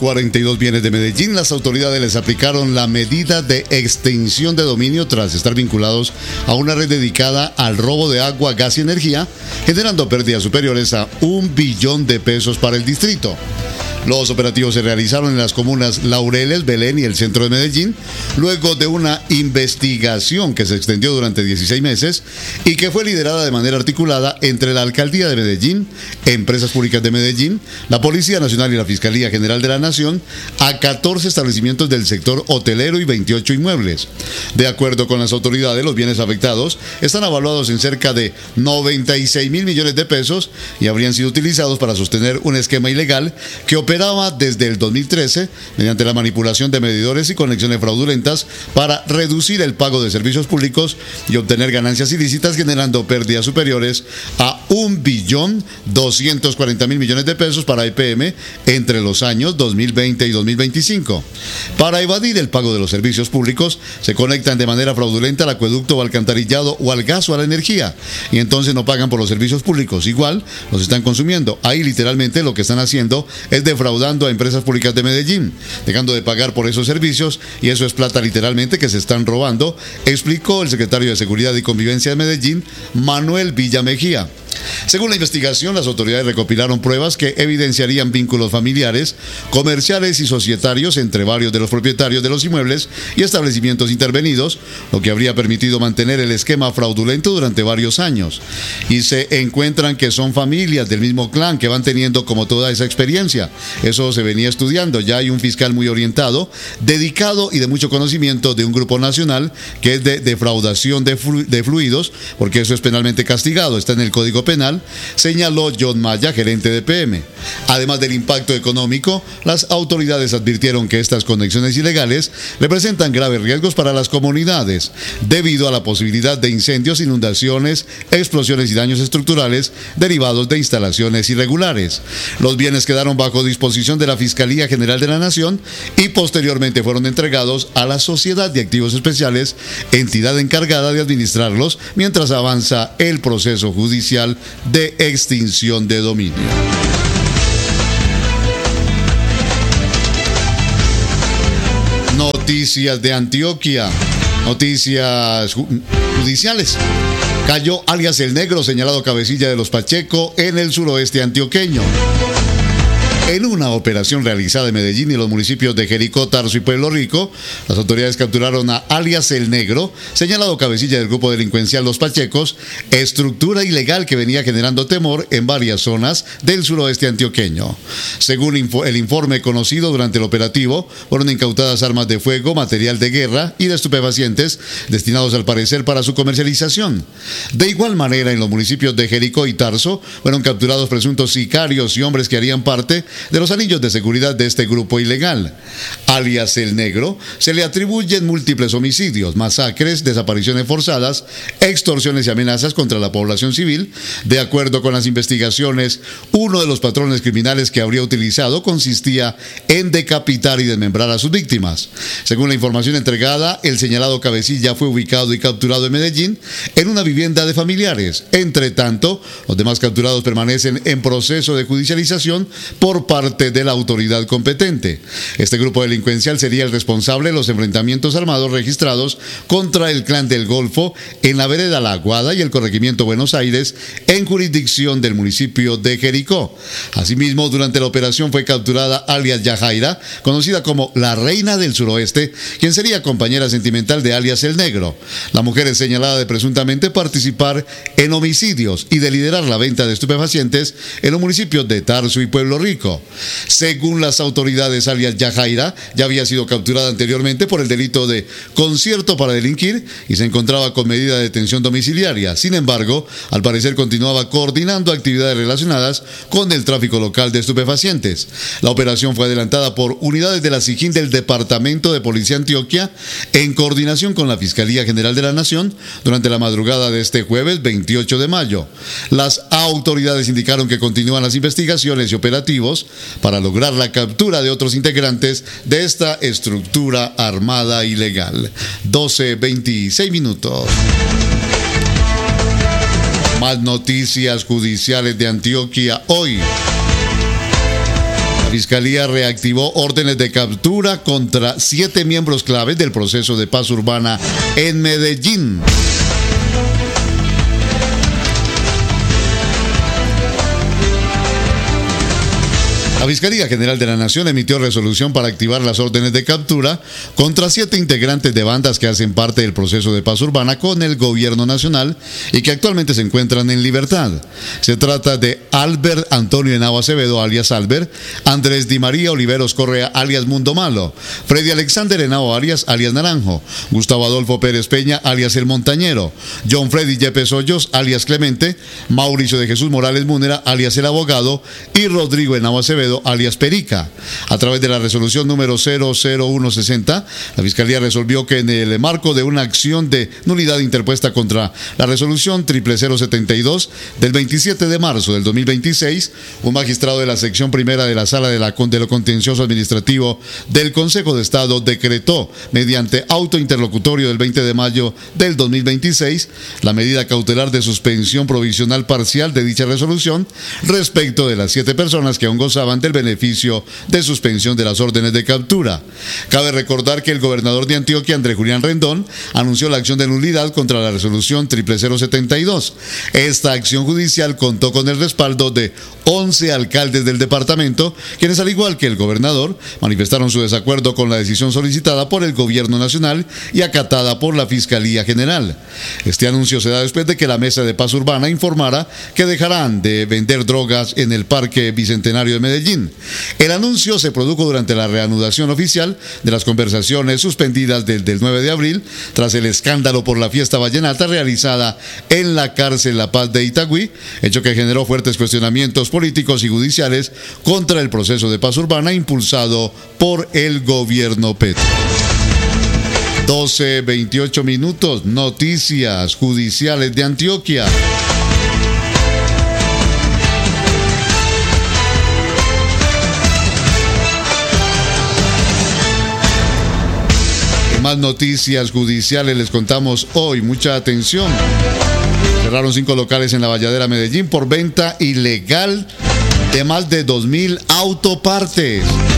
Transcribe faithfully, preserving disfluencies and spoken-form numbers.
cuarenta y dos bienes de Medellín, las autoridades les aplicaron la medida de extinción de dominio tras estar vinculados a una red dedicada al robo de agua, gas y energía, generando pérdidas superiores a un billón de pesos para el distrito. Los operativos se realizaron en las comunas Laureles, Belén y el centro de Medellín, luego de una investigación que se extendió durante dieciséis meses y que fue liderada de manera articulada entre la Alcaldía de Medellín, Empresas Públicas de Medellín, la Policía Nacional y la Fiscalía General de la Nación, a catorce establecimientos del sector hotelero y veintiocho inmuebles. De acuerdo con las autoridades, los bienes afectados están evaluados en cerca de noventa y seis mil millones de pesos y habrían sido utilizados para sostener un esquema ilegal que operaba desde el dos mil trece mediante la manipulación de medidores y conexiones fraudulentas para reducir el pago de servicios públicos y obtener ganancias ilícitas, generando pérdidas superiores a un billón doscientos cuarenta mil millones de pesos para E P M entre los años dos mil veinte y dos mil veinticinco. Para evadir el pago de los servicios públicos, se conectan de manera fraudulenta al acueducto o alcantarillado o al gas o a la energía, y entonces no pagan por los servicios públicos, igual los están consumiendo. Ahí literalmente lo que están haciendo es defraudando a Empresas Públicas de Medellín, dejando de pagar por esos servicios, y eso es plata literalmente que se están robando, explicó el secretario de Seguridad y Convivencia de Medellín, Manuel Villamejía. Según la investigación, las autoridades recopilaron pruebas que evidenciarían vínculos familiares, comerciales y societarios entre varios de los propietarios de los inmuebles y establecimientos intervenidos, lo que habría permitido mantener el esquema fraudulento durante varios años. Y se encuentran que son familias del mismo clan que van teniendo como toda esa experiencia. Eso se venía estudiando. Ya hay un fiscal muy orientado, dedicado y de mucho conocimiento de un grupo nacional que es de defraudación de, flu- de fluidos, porque eso es penalmente castigado, está en el Código Penal, señaló John Maya, gerente de P M. Además del impacto económico, las autoridades advirtieron que estas conexiones ilegales representan graves riesgos para las comunidades, debido a la posibilidad de incendios, inundaciones, explosiones y daños estructurales derivados de instalaciones irregulares. Los bienes quedaron bajo disposición de la Fiscalía General de la Nación y posteriormente fueron entregados a la Sociedad de Activos Especiales, entidad encargada de administrarlos mientras avanza el proceso judicial de extinción de dominio. Noticias de Antioquia, noticias judiciales. Cayó alias El Negro, señalado cabecilla de los Pacheco en el suroeste antioqueño. En una operación realizada en Medellín y los municipios de Jericó, Tarso y Pueblo Rico, las autoridades capturaron a alias El Negro, señalado cabecilla del grupo delincuencial Los Pachecos, estructura ilegal que venía generando temor en varias zonas del suroeste antioqueño. Según el informe conocido durante el operativo, fueron incautadas armas de fuego, material de guerra y de estupefacientes, destinados al parecer para su comercialización. De igual manera, en los municipios de Jericó y Tarso, fueron capturados presuntos sicarios y hombres que harían parte de los anillos de seguridad de este grupo ilegal. Alias El Negro, se le atribuyen múltiples homicidios, masacres, desapariciones forzadas, extorsiones y amenazas contra la población civil. De acuerdo con las investigaciones, uno de los patrones criminales que habría utilizado consistía en decapitar y desmembrar a sus víctimas. Según la información entregada, el señalado cabecilla fue ubicado y capturado en Medellín en una vivienda de familiares. Entre tanto, los demás capturados permanecen en proceso de judicialización por parte de la autoridad competente. Este grupo delincuencial sería el responsable de los enfrentamientos armados registrados contra el Clan del Golfo en la vereda La Aguada y el corregimiento Buenos Aires, en jurisdicción del municipio de Jericó. Asimismo, durante la operación fue capturada alias Yajaira, conocida como la Reina del Suroeste, quien sería compañera sentimental de alias El Negro. La mujer es señalada de presuntamente participar en homicidios y de liderar la venta de estupefacientes en los municipios de Tarso y Pueblo Rico. Según las autoridades, alias Yajaira ya había sido capturada anteriormente por el delito de concierto para delinquir y se encontraba con medida de detención domiciliaria. Sin embargo, al parecer continuaba coordinando actividades relacionadas con el tráfico local de estupefacientes. La operación fue adelantada por unidades de la SIJIN del Departamento de Policía Antioquia en coordinación con la Fiscalía General de la Nación durante la madrugada de este jueves veintiocho de mayo. Las autoridades indicaron que continúan las investigaciones y operativos para lograr la captura de otros integrantes de esta estructura armada ilegal. doce veintiséis minutos. Más noticias judiciales de Antioquia hoy. Fiscalía reactivó órdenes de captura contra siete miembros claves del proceso de paz urbana en Medellín. La Fiscalía General de la Nación emitió resolución para activar las órdenes de captura contra siete integrantes de bandas que hacen parte del proceso de paz urbana con el gobierno nacional y que actualmente se encuentran en libertad. Se trata de Albert Antonio Henao Acevedo, alias Albert, Andrés Di María Oliveros Correa, alias Mundo Malo, Freddy Alexander Henao Arias, alias Naranjo, Gustavo Adolfo Pérez Peña, alias El Montañero, John Freddy Yepes Hoyos, alias Clemente, Mauricio de Jesús Morales Múnera, alias El Abogado, y Rodrigo Henao Acevedo, alias Perica. A través de la resolución número cero cero uno sesenta, la Fiscalía resolvió que en el marco de una acción de nulidad interpuesta contra la resolución cero cero cero setenta y dos del veintisiete de marzo del dos mil veintiséis, un magistrado de la sección primera de la Sala de, la, de lo Contencioso Administrativo del Consejo de Estado decretó, mediante auto interlocutorio del veinte de mayo del dos mil veintiséis, la medida cautelar de suspensión provisional parcial de dicha resolución respecto de las siete personas que aún gozaban del beneficio de suspensión de las órdenes de captura. Cabe recordar que el gobernador de Antioquia, Andrés Julián Rendón, anunció la acción de nulidad contra la resolución cero cero cero setenta y dos. Esta acción judicial contó con el respaldo de once alcaldes del departamento, quienes, al igual que el gobernador, manifestaron su desacuerdo con la decisión solicitada por el gobierno nacional y acatada por la Fiscalía General. Este anuncio se da después de que la Mesa de Paz Urbana informara que dejarán de vender drogas en el Parque Bicentenario de Medellín. El anuncio se produjo durante la reanudación oficial de las conversaciones suspendidas desde el nueve de abril, tras el escándalo por la fiesta vallenata realizada en la cárcel La Paz de Itagüí, hecho que generó fuertes cuestionamientos políticos y judiciales contra el proceso de paz urbana impulsado por el gobierno Petro. doce veintiocho minutos, noticias judiciales de Antioquia. Más noticias judiciales les contamos hoy, mucha atención. Cerraron cinco locales en la Valladera, Medellín, por venta ilegal de más de dos mil autopartes.